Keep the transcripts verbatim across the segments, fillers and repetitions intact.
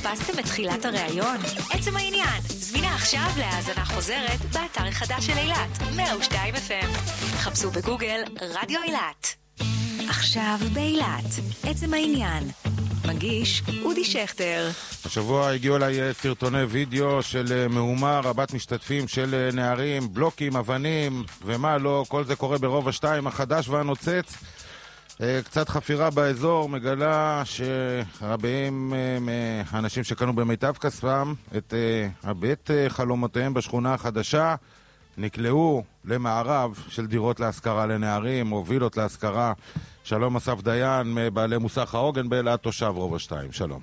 פספסתם את תחילת הראיון? עצם העניין, זמינה עכשיו להאזנה חוזרת באתר החדש של אילת, מאה ושתיים אף אם. חפשו בגוגל רדיו אילת. עכשיו באילת, עצם העניין. מגיש אודי שכטר. השבוע הגיעו אליי סרטוני וידאו של מהומה רבת משתתפים של נערים, בלוקים, אבנים ומה לא, כל זה קורה ברובע שתיים החדש והנוצץ. קצת חפירה באזור מגלה שרבים מהאנשים שקנו במיטב כספם את הבית חלומותיהם בשכונה החדשה נקלעו למערב של דירות להשכרה לנערים או וילות להשכרה. שלום אסף דיין, בעלי מוסך העוגן באילת, תושב רובע שתיים, שלום.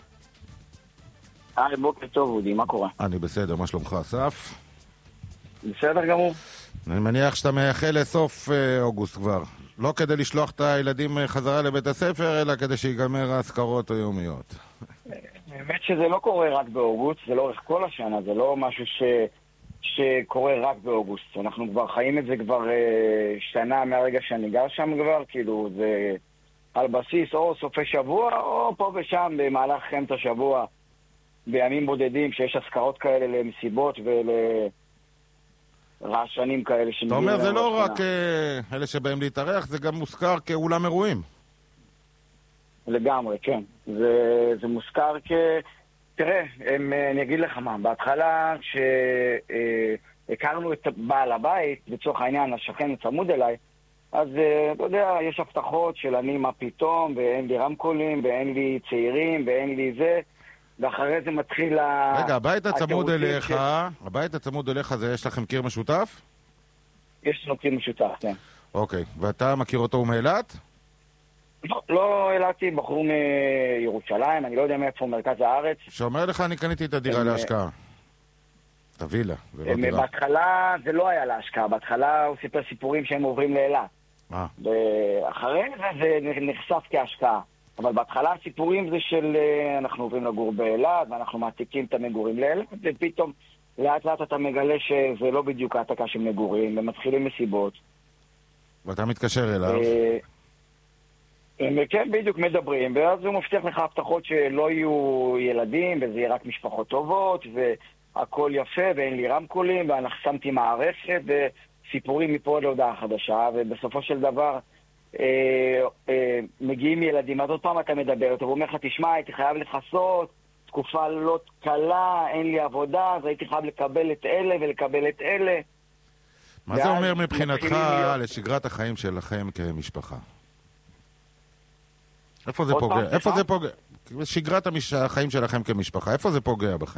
היי, בוקר טוב אודי, מה קורה? אני בסדר, מה שלומך אסף? בסדר גמור. אני מניח שאתה מייחל לסוף אוגוסט כבר. לא כדי לשלוח את הילדים חזרה לבית הספר, אלא כדי שיגמר ההשכרות היומיות. באמת שזה לא קורה רק באוגוסט, זה לאורך כל השנה, זה לא משהו ש... שקורה רק באוגוסט. אנחנו כבר חיים את זה כבר אה, שנה מהרגע שאני גר שם כבר, כאילו זה על בסיס או סופי שבוע, או פה ושם במהלך חמת השבוע, בימים בודדים שיש השכרות כאלה למסיבות ולרעשנים כאלה. אתה אומר, זה לא רק אה, אלה שבאים להתארח, זה גם מוזכר כאולם אירועים. לגמרי, כן. זה, זה מוזכר כ... תראה, הם, אני אגיד לך מה, בהתחלה כשהכרנו את בעל הבית, לצורך העניין, השכן צמוד אליי, אז אתה יודע, יש הבטחות של אני מה פתאום, ואין לי רמקולים, ואין לי צעירים, ואין לי זה, ואחרי זה מתחיל... רגע, הבית הצמוד אליך, ש... הבית הצמוד אליך זה, יש לכם קיר משותף? יש לנו קיר משותף, כן. אוקיי, ואתה מכיר אותו מאילת? לא, לא העלתי בחור מירושלים, אני לא יודע מאיפה מרכז הארץ. שאומר לך, אני קניתי את הדירה להשקעה. את הווילה, זה לא דירה. בהתחלה זה לא היה להשקעה, בהתחלה הוא סיפר סיפורים שהם עוברים לאילת. ואחרי זה זה נחשף כהשקעה. אבל בהתחלה הסיפורים זה של אנחנו עוברים לגור באילת, ואנחנו מעתיקים את המגורים לאילת, ופתאום לאט לאט אתה מגלה שזה לא בדיוק העתקה של מגורים, ומתחילים מסיבות. ואתה מתקשר אליו. הם כן בדיוק מדברים, ואז הוא מבטיח לך הבטחות שלא יהיו ילדים, וזה יהיה רק משפחות טובות, והכל יפה, ואין לי רמקולים, ואני שמתי מערכת, וסיפורים מפה להודעה חדשה, ובסופו של דבר אה, אה, מגיעים ילדים, אז עוד פעם אתה מדבר, אתה אומר לך, תשמע, הייתי חייב לחסות, תקופה לא קלה, אין לי עבודה, אז הייתי חייב לקבל את אלה ולקבל את אלה. מה זה אומר מבחינתך לשגרת החיים שלכם כמשפחה? איפה זה פוגע? איפה זה פוגע? שגרת החיים שלכם כמשפחה, איפה זה פוגע בכם?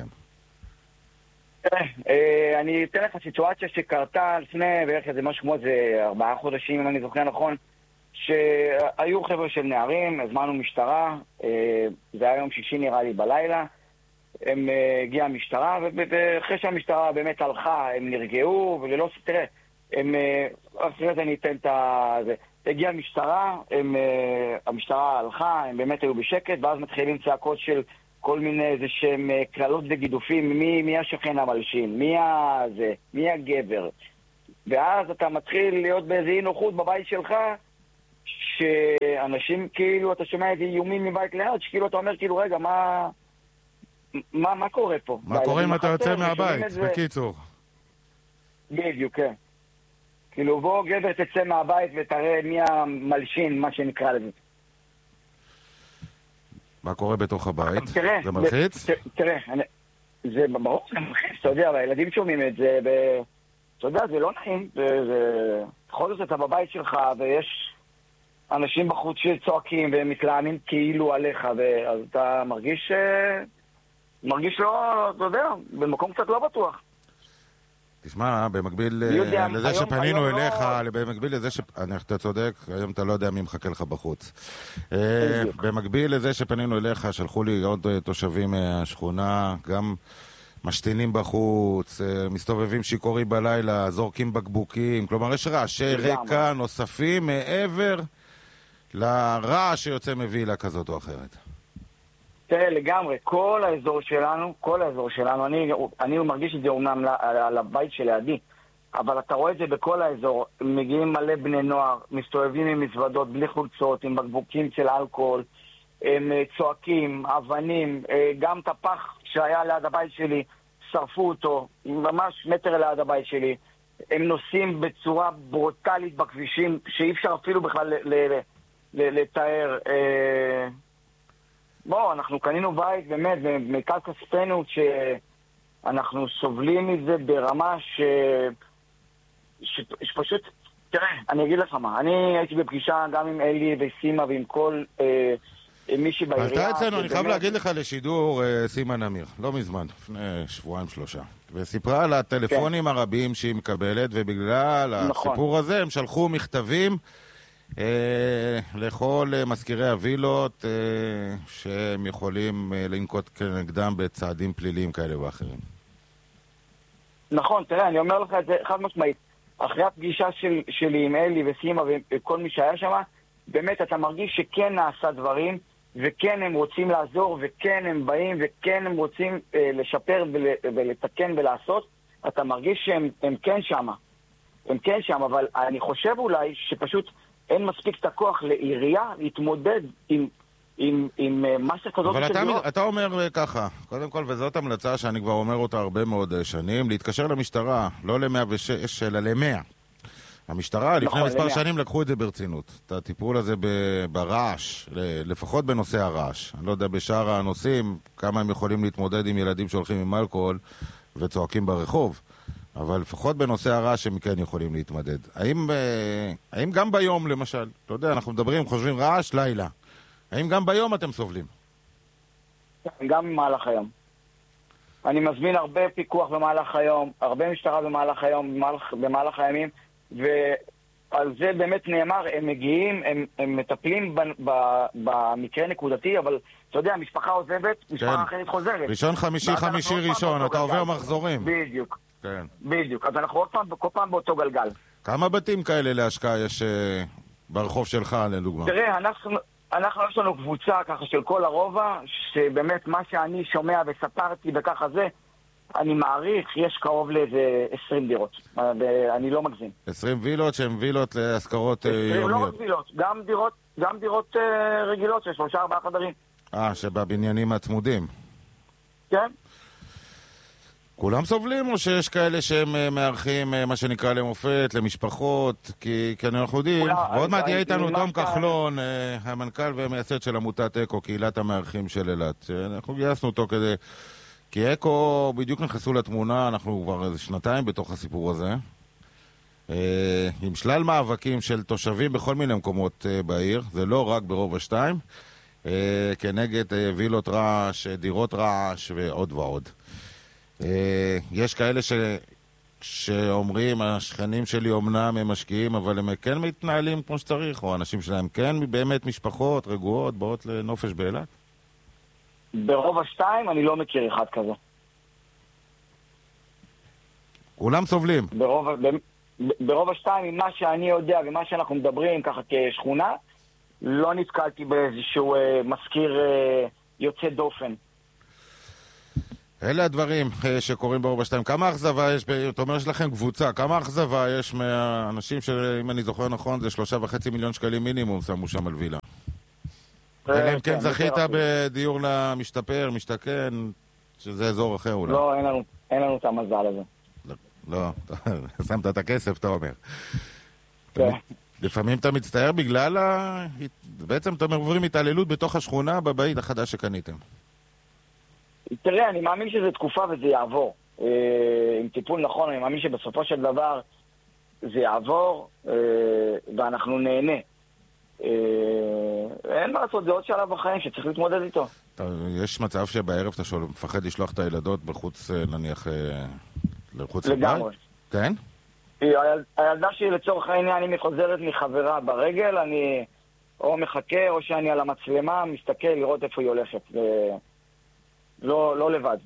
אני אתן לך סיטואציה שקרתה לפני בערך איזה משהו כמו איזה ארבעה חודשים, אם אני זוכר נכון, שהיו חבר'ה של נערים, הזמנו משטרה, זה היה יום שישי נראה לי בלילה, הם הגיעה המשטרה, ואחרי שהמשטרה באמת הלכה, הם נרגעו, וללא תראה, הם, אחרי זה אני אתן את זה. הגיעה המשטרה, הם, המשטרה הלכה, הם באמת היו בשקט, ואז מתחילים צעקות של כל מיני איזה שהם כללות וגידופים, מי, מי השכן המלשין, מי הזה, מי הגבר. ואז אתה מתחיל להיות באיזה אי נוחות בבית שלך, שאנשים כאילו, אתה שומע איזה איומים מבית ליד, שכאילו אתה אומר כאילו, רגע, מה, מה, מה קורה פה? מה קורה אם אתה יוצא מהבית, בקיצור? בדיוק, כן. כאילו בוא גבר תצא מהבית ותראה מי המלשין, מה שנקרא לזה. מה קורה בתוך הבית? תראה, זה מלחיץ? תראה, זה ברור, זה מלחיץ, אתה יודע, והילדים שומעים את זה, ואתה יודע, זה לא נעים, בכל זאת אתה בבית שלך, ויש אנשים בחוץ שצועקים ומתלהמים כאילו עליך, אז אתה מרגיש, מרגיש לא, אתה יודע, במקום קצת לא בטוח. תשמע, במקביל לזה שפנינו אליך, במקביל לזה ש... אתה צודק, היום אתה לא יודע מי מחכה לך בחוץ. במקביל לזה שפנינו אליך, שלחו לי עוד תושבים מהשכונה, גם משתינים בחוץ, מסתובבים שיקורי בלילה, זורקים בקבוקים, כלומר יש רעשי רקע נוספים מעבר לרעש שיוצא מווילה כזאת או אחרת. תראה, לגמרי, כל האזור שלנו, כל האזור שלנו, אני, אני מרגיש את זה אומנם על הבית שלידי, אבל אתה רואה את זה בכל האזור, מגיעים מלא בני נוער, מסתובבים עם מזוודות, בלי חולצות, עם בקבוקים של אלכוהול, הם צועקים, אבנים, גם את הפח שהיה ליד הבית שלי, שרפו אותו, ממש מטר ליד הבית שלי. הם נוסעים בצורה ברוטלית בכבישים, שאי אפשר אפילו בכלל לתאר. בואו, אנחנו קנינו בית, באמת, במרכז כספנו, שאנחנו סובלים מזה ברמה ש... שפשוט, תראה, אני אגיד לך מה, אני הייתי בפגישה גם עם אלי וסימה ועם כל... מישהי בעירייה... עלתה אצלנו, אני חייב להגיד לך לשידור סימה נמיר, לא מזמן, לפני שבועיים שלושה, וסיפרה על הטלפונים הרבים שהיא מקבלת, ובגלל הסיפור הזה הם שלחו מכתבים לכל מזכירי הווילות שהם יכולים לנקוט כנגדם בצעדים פליליים כאלה ואחרים. נכון, תראה, אני אומר לך את זה חד משמעית, אחרי הפגישה שלי עם אלי וסימה וכל מי שהיה שם, באמת אתה מרגיש שכן נעשה דברים, וכן הם רוצים לעזור, וכן הם באים, וכן הם רוצים אה, לשפר ול, ולתקן ולעשות. אתה מרגיש שהם הם כן שמה. הם כן שמה, אבל אני חושב אולי שפשוט אין מספיק את הכוח לעירייה להתמודד עם, עם, עם, עם מסה כזאת. אבל אתה, אתה אומר ככה, קודם כל, וזאת המלצה שאני כבר אומר אותה הרבה מאוד שנים, להתקשר למשטרה, לא ל-מאה ושש, אלא ל-מאה. המשטרה לפני מספר שנים לקחו את זה ברצינות, את הטיפול הזה ברעש, לפחות בנושא הרעש. אני לא יודע בשאר הנושאים כמה הם יכולים להתמודד עם ילדים שהולכים עם אלכוהול וצועקים ברחוב, אבל לפחות בנושא הרעש הם כן יכולים להתמודד. האם, האם גם ביום למשל, אתה יודע, אנחנו מדברים, חושבים רעש, לילה, האם גם ביום אתם סובלים? גם במהלך היום. אני מזמין הרבה פיקוח במהלך היום, הרבה משטרה במהלך היום, במהלך, במהלך הימים, ועל זה באמת נאמר, הם מגיעים, הם, הם מטפלים ב, ב, במקרה נקודתי, אבל אתה יודע, משפחה עוזבת, משפחה כן. אחרת חוזרת. ראשון חמישי, חמישי ראשון, אתה עובר מחזורים. בדיוק. כן. בדיוק. אז אנחנו עוד פעם, כל פעם באותו גלגל. כמה בתים כאלה להשקעה יש uh, ברחוב שלך, לדוגמה? תראה, אנחנו, אנחנו יש לנו קבוצה ככה של כל הרובע, שבאמת מה שאני שומע וספרתי וככה זה, אני מעריך, יש קרוב לאיזה עשרים דירות. אני לא מגזים. עשרים וילות שהן וילות להשכרות יומיות. לא רק וילות, גם דירות, גם דירות רגילות של שלושה ארבעה חדרים. אה, שבבניינים הצמודים. כן. כולם סובלים או שיש כאלה שהם מארחים מה שנקרא למופת, למשפחות? כי אנחנו יודעים, ועוד מעט יהיה איתנו תום כחלון, המנכ"ל והמייסד של עמותת אקו, קהילת המארחים של אילת. אנחנו גייסנו אותו כדי... כי אקו בדיוק נכנסו לתמונה, אנחנו כבר איזה שנתיים בתוך הסיפור הזה, עם שלל מאבקים של תושבים בכל מיני מקומות בעיר, זה לא רק ברובע שתיים, כנגד וילות רעש, דירות רעש ועוד ועוד. יש כאלה ש... שאומרים, השכנים שלי אומנם הם משקיעים, אבל הם כן מתנהלים כמו שצריך, או אנשים שלהם כן באמת משפחות רגועות, באות לנופש באילת? ברובע שתיים אני לא מכיר אחד כזה. כולם סובלים. ברובע, ברובע שתיים, עם מה שאני יודע ומה שאנחנו מדברים ככה כשכונה, לא נתקלתי באיזשהו אה, מזכיר אה, יוצא דופן. אלה הדברים אה, שקורים ברובע שתיים. כמה אכזבה יש, אתה אומר שלכם קבוצה, כמה אכזבה יש מהאנשים שאם אני זוכר נכון זה שלושה וחצי מיליון שקלים מינימום שמו שם על וילה. אלא אם כן זכית בדיור למשתפר, משתכן, שזה אזור אחר אולי. לא, אין לנו, אין לנו את המזל הזה. לא, שמת את הכסף, אתה אומר. לפעמים אתה מצטער בגלל ה... בעצם אתם עוברים התעללות בתוך השכונה בבית החדש שקניתם. תראה, אני מאמין שזה תקופה וזה יעבור. עם טיפול נכון, אני מאמין שבסופו של דבר זה יעבור ואנחנו נהנה. אין מה לעשות, זה עוד שלב בחיים שצריך להתמודד איתו. יש מצב שבערב אתה שואל, מפחד לשלוח את הילדות בחוץ, נניח, לחוץ לבית? לגמרי. כן? הילדה שלי לצורך העניין, אם היא חוזרת מחברה ברגל, אני או מחכה או שאני על המצלמה מסתכל לראות איפה היא הולכת. לא, לא לבד.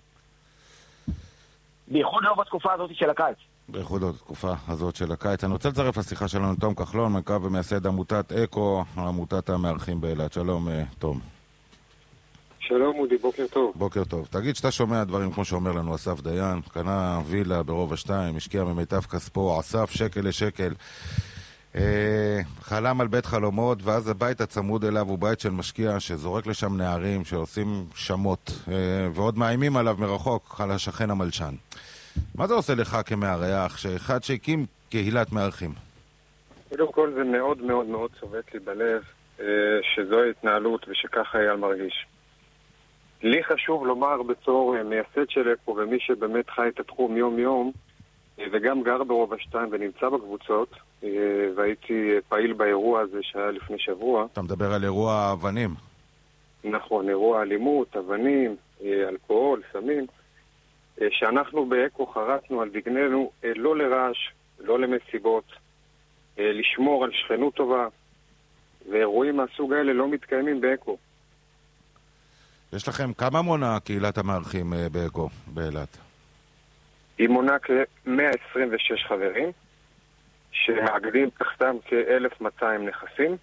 בייחוד לא בתקופה הזאת של הקיץ. בייחוד בתקופה הזאת של הקיץ. אני רוצה לצרף לשיחה שלנו תום כחלון, מנכ"ל ומייסד עמותת אקו, עמותת המארחים באילת. שלום, תום. שלום, אודי, בוקר טוב. בוקר טוב. תגיד שאתה שומע דברים כמו שאומר לנו אסף דיין, קנה וילה ברובע שתיים, השקיע ממיטב כספו, אסף שקל לשקל. חלם על בית חלומות, ואז הבית הצמוד אליו הוא בית של משקיע שזורק לשם נערים שעושים שמות, ועוד מאיימים עליו מרחוק, על השכן המלשן. מה זה עושה לך כמארח, שאחד שהקים קהילת מארחים? קודם כל זה מאוד מאוד מאוד צובט לי בלב שזו ההתנהלות ושככה היה מרגיש. לי חשוב לומר בתור מייסד של אקו ומי שבאמת חי את התחום יום יום וגם גר ברובע שתיים ונמצא בקבוצות, והייתי פעיל באירוע הזה שהיה לפני שבוע. אתה מדבר על אירוע אבנים? נכון, אירוע אלימות, אבנים, אלכוהול, סמים, שאנחנו באקו חרטנו על דגננו לא לרעש, לא למסיבות, לשמור על שכנות טובה, ואירועים מהסוג האלה לא מתקיימים באקו. יש לכם כמה מונה קהילת המארחים באקו, באילת? היא מונה כ-מאה עשרים ושש חברים, שמאגדים תחתם כ-אלף מאתיים נכסים.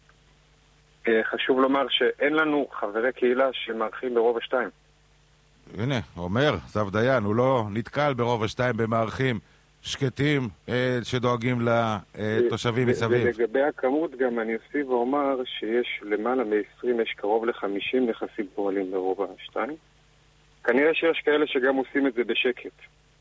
חשוב לומר שאין לנו חברי קהילה שמארחים ברובע שתיים. הנה, אומר, זב דיין, הוא לא נתקל ברובע שתיים במארחים שקטים שדואגים לתושבים מסביב. ולגבי הכמות גם אני אוסיף ואומר שיש למעלה מ-עשרים, יש קרוב ל-חמישים נכסים פועלים ברובע שתיים. כנראה שיש כאלה שגם עושים את זה בשקט.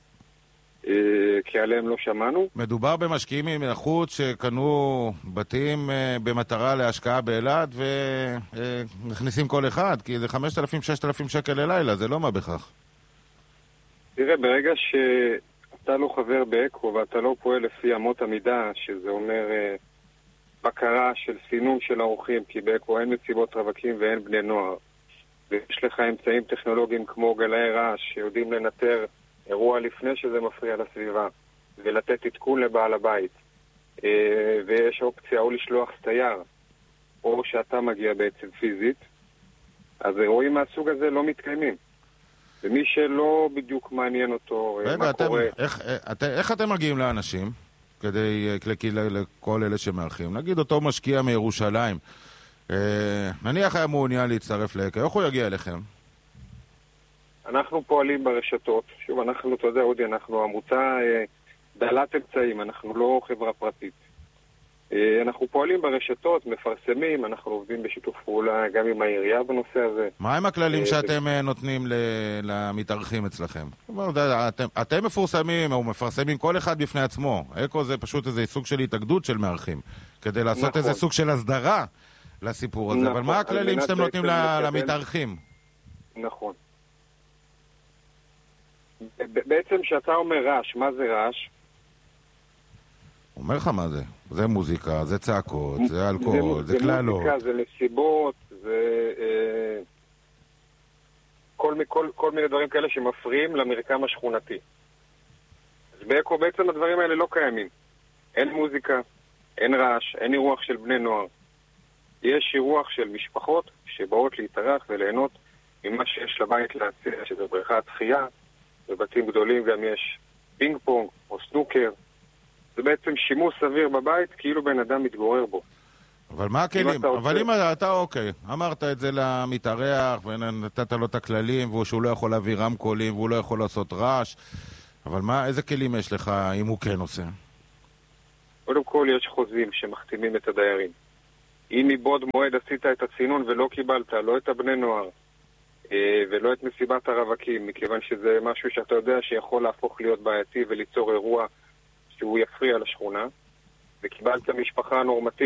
כי עליהם לא שמענו. מדובר במשקיעים מן החוץ שקנו בתים במטרה להשקעה באילת ונכניסים כל אחד, כי זה חמשת אלפים ששת אלפים שקל ללילה, זה לא מה בכך. תראה, ברגע שאתה לא חבר באקו ואתה לא פועל לפי אמות המידה, שזה אומר בקרה של סינון של האורחים, כי באקו אין מסיבות רווקים ואין בני נוער, ויש לך אמצעים טכנולוגיים כמו גלאי רעש שיודעים לנטר אירוע לפני שזה מפריע לסביבה, ולתת עדכון לבעל הבית. ויש אופציה או לשלוח סטייר, או שאתה מגיע בעצם פיזית, אז אירועים מהסוג הזה לא מתקיימים. ומי שלא בדיוק מעניין אותו רגע, מה אתם, קורה... איך, את, איך אתם מגיעים לאנשים, כדי לכל אלה שמארחים? נגיד אותו משקיע מירושלים, נניח היה מעוניין להצטרף לאקו, איך הוא יגיע אליכם? אנחנו פועלים ברשתות, שוב, אנחנו, אתה יודע, אודי, אנחנו עמותה דלת אמצעים, אנחנו לא חברה פרטית. אנחנו פועלים ברשתות, מפרסמים, אנחנו עובדים בשיתוף פעולה גם עם העירייה בנושא הזה. מה הם הכללים שאתם נותנים למתארחים אצלכם? אתם, אתם מפורסמים או מפרסמים כל אחד בפני עצמו. אקו זה פשוט איזה סוג של התאגדות של מארחים, כדי לעשות נכון. איזה סוג של הסדרה לסיפור הזה. נכון. אבל מה הכללים שאתם נותנים למתארחים? נכון. בעצם שאתה אומר רעש, מה זה רעש? אומר לך מה זה? זה מוזיקה, זה צעקות, זה אלכוהול, זה, זה כללות. זה מוזיקה, זה נסיבות, זה אה, כל, כל, כל מיני דברים כאלה שמפריעים למרקם השכונתי. אז באקו בעצם הדברים האלה לא קיימים. אין מוזיקה, אין רעש, אין אירוח של בני נוער. יש אירוח של משפחות שבאות להתארח וליהנות ממה שיש לבית להציע, שזה בריכת שחייה. בבתים גדולים גם יש פינג פונג או סנוקר. זה בעצם שימוש סביר בבית, כאילו בן אדם מתגורר בו. אבל מה הכלים? אבל אם אתה אוקיי, אמרת את זה למתארח ונתת לו את הכללים והוא לא יכול להביא רמקולים והוא לא יכול לעשות רעש, אבל מה, איזה כלים יש לך אם הוא כן עושה? קודם כל יש חוזים שמחתימים את הדיירים. אם מבעוד מועד עשית את הצינון ולא קיבלת, לא את הבני נוער ולא את מסיבת הרווקים, מכיוון שזה משהו שאתה יודע שיכול להפוך להיות בעייתי וליצור אירוע שהוא יפריע לשכונה, וקיבלת משפחה נורמטיבית